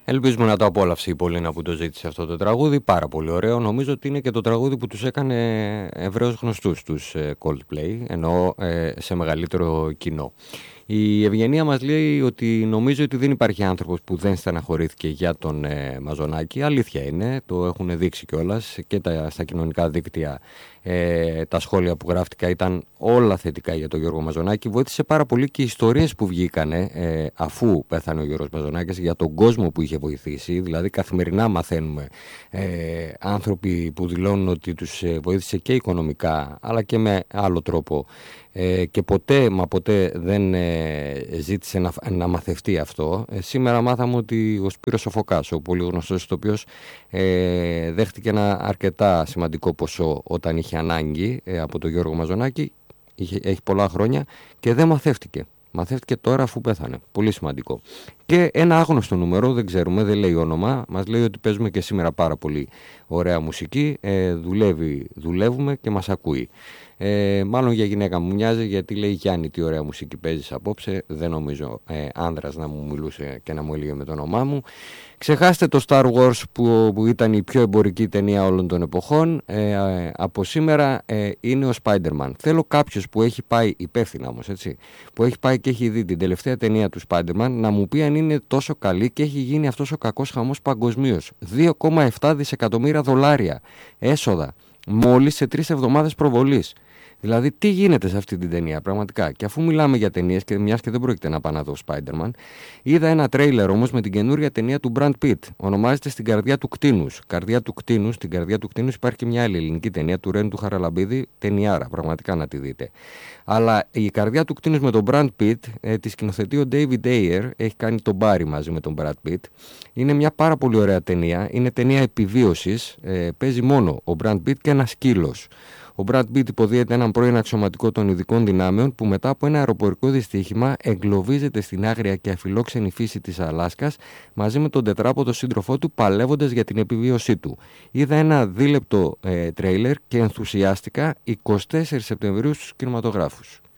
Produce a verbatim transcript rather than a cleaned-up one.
Ελπίζουμε να το απόλαυσε η Πολίνα που το ζήτησε αυτό το τραγούδι. Πάρα πολύ ωραίο. Νομίζω ότι είναι και το τραγούδι που τους έκανε ευρέως γνωστούς τους Coldplay, ενώ σε μεγαλύτερο κοινό. Η Ευγενία μας λέει ότι νομίζω ότι δεν υπάρχει άνθρωπος που δεν στεναχωρήθηκε για τον ε, Μαζονάκη. Αλήθεια είναι, το έχουν δείξει κιόλας και τα, στα κοινωνικά δίκτυα. Ε, τα σχόλια που γράφτηκα ήταν όλα θετικά για τον Γιώργο Μαζονάκη. Βοήθησε πάρα πολύ και οι ιστορίες που βγήκανε ε, αφού πέθανε ο Γιώργος Μαζονάκης για τον κόσμο που είχε βοηθήσει. Δηλαδή καθημερινά μαθαίνουμε ε, άνθρωποι που δηλώνουν ότι τους ε, βοήθησε και οικονομικά αλλά και με άλλο τρόπο. Ε, και ποτέ μα ποτέ δεν ε, ζήτησε να, να μαθευτεί αυτό. Ε, σήμερα μάθαμε ότι ο Σπύρος ο Φωκάς, ο πολύ γνωστός ηθοποιός, ε, δέχτηκε ένα αρκετά σημαντικό ποσό όταν είχε ανάγκη ε, από τον Γιώργο Μαζονάκη. Είχε, έχει πολλά χρόνια και δεν μαθεύτηκε. Μαθεύτηκε τώρα αφού πέθανε. Πολύ σημαντικό. Και ένα άγνωστο νούμερο, δεν ξέρουμε, δεν λέει όνομα. Μας λέει ότι παίζουμε και σήμερα πάρα πολύ ωραία μουσική. Ε, δουλεύει, δουλεύουμε και μας ακούει. Ε, μάλλον για γυναίκα μου μοιάζει, γιατί λέει Γιάννη τι ωραία μουσική παίζεις απόψε. Δεν νομίζω ε, άνδρας να μου μιλούσε και να μου έλεγε με το όνομά μου. Ξεχάστε το Star Wars που, που ήταν η πιο εμπορική ταινία όλων των εποχών. Ε, ε, από σήμερα ε, είναι ο Spider-Man. Θέλω κάποιος που έχει πάει, υπεύθυνα όμως, έτσι, που έχει πάει και έχει δει την τελευταία ταινία του Spider-Man να μου πει αν είναι τόσο καλή και έχει γίνει αυτός ο κακός χαμός παγκοσμίως. δύο κόμμα επτά δισεκατομμύρια δολάρια έσοδα μόλις σε τρεις εβδομάδες προβολής. Δηλαδή, τι γίνεται σε αυτή την ταινία, πραγματικά. Και αφού μιλάμε για ταινίες, και μιας και δεν πρόκειται να πάω να δω Spider-Man, είδα ένα τρέιλερ όμως με την καινούρια ταινία του Brad Pitt. Ονομάζεται Στην καρδιά του κτήνους. Καρδιά του κτήνους, στην καρδιά του κτήνους υπάρχει και μια άλλη ελληνική ταινία του Ρένου του Χαραλαμπίδη, ταινιάρα, πραγματικά να τη δείτε. Αλλά η καρδιά του κτήνους με τον Brad Pitt, ε, τη σκηνοθετεί ο David Ayer, έχει κάνει τον Barry μαζί με τον Brad Pitt. Είναι μια πάρα πολύ ωραία ταινία. Είναι ταινία επιβίωσης. Ε, παίζει μόνο ο Brad Pitt και ένα σκύλος. Ο Brad Pitt υποδίεται έναν πρώην αξιωματικό των ειδικών δυνάμεων που μετά από ένα αεροπορικό δυστύχημα εγκλωβίζεται στην άγρια και αφιλόξενη φύση της Αλάσκας μαζί με τον τετράποδο σύντροφό του, παλεύοντας για την επιβίωσή του. Είδα ένα δίλεπτο ε, τρέιλερ και ενθουσιάστηκα. εικοστή τέταρτη Σεπτεμβρίου στους κινηματογράφους.